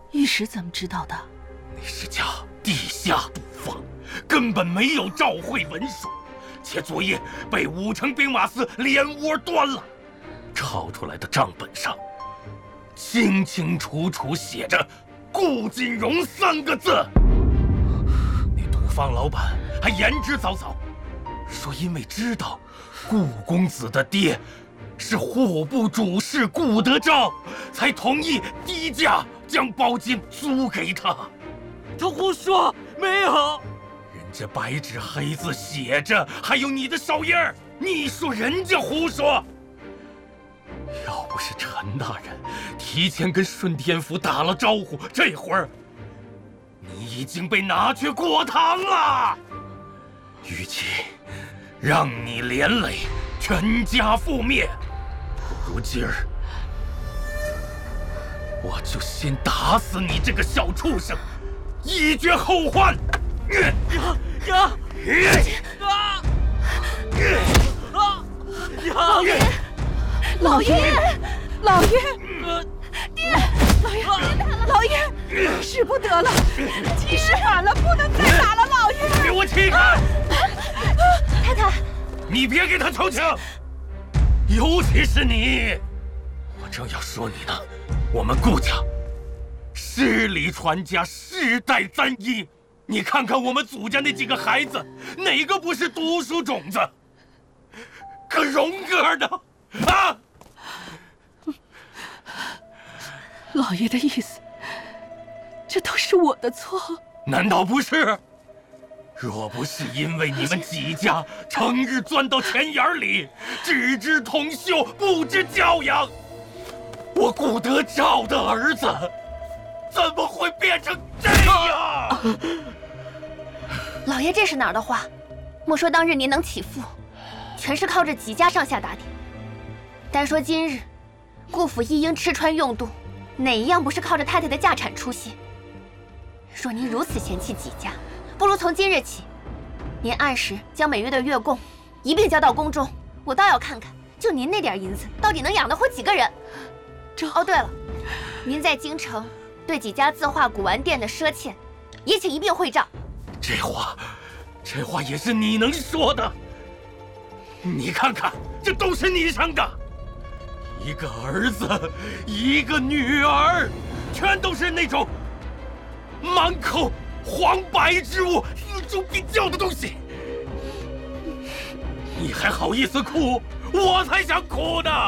御史怎么知道的？ 那是家地下赌坊，根本没有照会文书，且昨夜被武城兵马司连窝端了。抄出来的账本上，清清楚楚写着“顾锦荣”3个字。那赌坊老板还言之凿凿，说因为知道顾公子的爹是户部主事顾德昭，才同意低价将包金租给他。 这胡说，没有。 人家白纸黑字写着，还有你的手印儿，你说人家胡说？要不是陈大人提前跟顺天府打了招呼，这会儿你已经被拿去过堂了。与其让你连累全家覆灭，不如今儿我就先打死你这个小畜生，以绝后患。 老爷，爹，老爷，使不得了，吉时晚了，不能再打了，老爷。 给我起开！ 太太， 你别给他求情，尤其是你。我正要说你呢，我们顾家世里传家，世代簪缨。你看看我们祖家那几个孩子，哪个不是读书种子？可荣哥呢？啊！ 老爷的意思，这都是我的错。 难道不是？若不是因为你们几家成日钻到钱眼里，只知铜锈，不知教养，我顾德昭的儿子怎么会变成这样？ 老爷，这是哪儿的话？莫说当日您能起复，全是靠着几家上下打点。单说今日，顾府一应吃穿用度，哪一样不是靠着太太的家产出现？若您如此嫌弃几家，不如从今日起，您按时将每月的月供一并交到宫中，我倒要看看，就您那点银子，到底能养得活几个人？哦，对了，您在京城对几家字画古玩店的赊欠，也请一并汇账。 这话也是你能说的？你看看，这都是你生的，一个儿子，一个女儿，全都是那种满口黄白之物、锱铢必较的东西。你还好意思哭？我才想哭呢！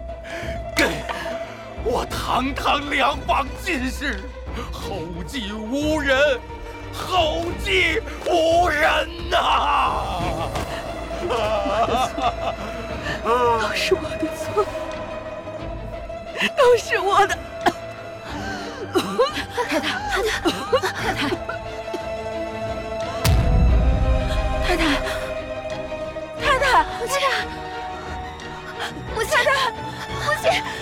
我堂堂两房进士，后继无人，后继无人呐！ 都是我的错，都是我的。太太， 母亲，母亲，